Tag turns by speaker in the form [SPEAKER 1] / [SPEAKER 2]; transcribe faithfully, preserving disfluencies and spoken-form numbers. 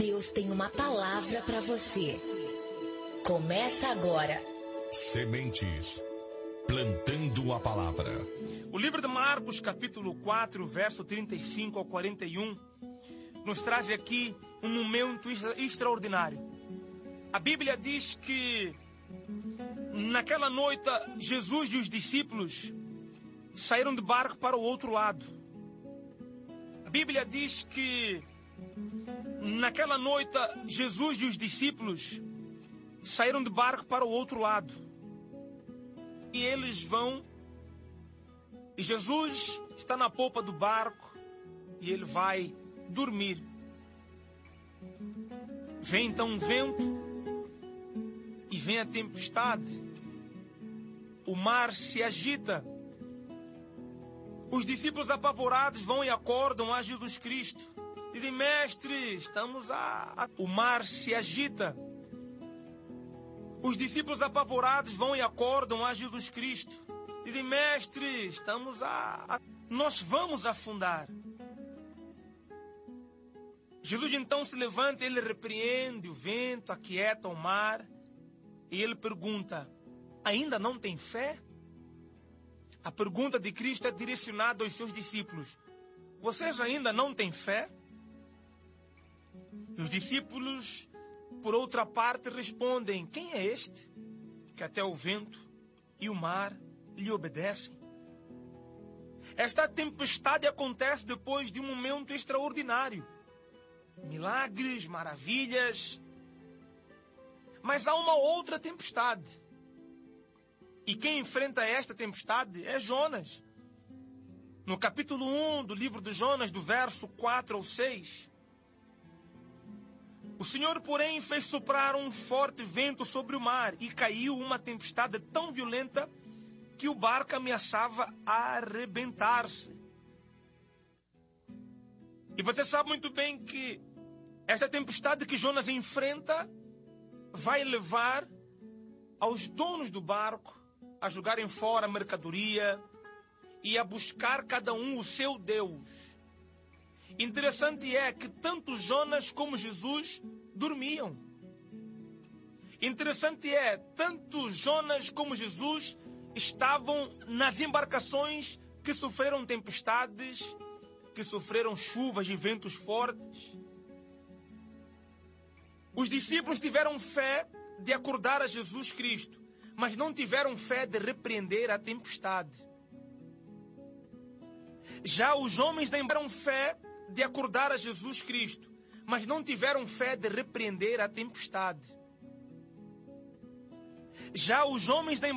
[SPEAKER 1] Deus tem uma palavra para você. Começa agora.
[SPEAKER 2] Sementes, plantando a palavra.
[SPEAKER 3] O livro de Marcos, capítulo quatro, verso trinta e cinco ao quarenta e um, nos traz aqui um momento extraordinário. A Bíblia diz que naquela noite Jesus e os discípulos saíram de barco para o outro lado. A Bíblia diz que naquela noite Jesus e os discípulos saíram de barco para o outro lado. E eles vão, e Jesus está na popa do barco e ele vai dormir. Vem então um vento e vem a tempestade. O mar se agita. Os discípulos apavorados vão e acordam a Jesus Cristo. Dizem: mestre, estamos a... O mar se agita. Os discípulos apavorados vão e acordam a Jesus Cristo. Dizem: mestre, estamos a... Nós vamos afundar. Jesus então se levanta, ele repreende o vento, aquieta o mar. E ele pergunta: ainda não tem fé? A pergunta de Cristo é direcionada aos seus discípulos: vocês ainda não têm fé? E os discípulos, por outra parte, respondem: quem é este que até o vento e o mar lhe obedecem? Esta tempestade acontece depois de um momento extraordinário. Milagres, maravilhas. Mas há uma outra tempestade. E quem enfrenta esta tempestade é Jonas. No capítulo um do livro de Jonas, do verso quatro ao seis... O Senhor, porém, fez soprar um forte vento sobre o mar e caiu uma tempestade tão violenta que o barco ameaçava arrebentar-se. E você sabe muito bem que esta tempestade que Jonas enfrenta vai levar aos donos do barco a jogarem fora a mercadoria e a buscar cada um o seu Deus. Interessante é que tanto Jonas como Jesus dormiam. Interessante é, tanto Jonas como Jesus estavam nas embarcações que sofreram tempestades, que sofreram chuvas e ventos fortes. Os discípulos tiveram fé de acordar a Jesus Cristo, mas não tiveram fé de repreender a tempestade. Já os homens tiveram fé de acordar a Jesus Cristo, mas não tiveram fé de repreender a tempestade. Já os homens da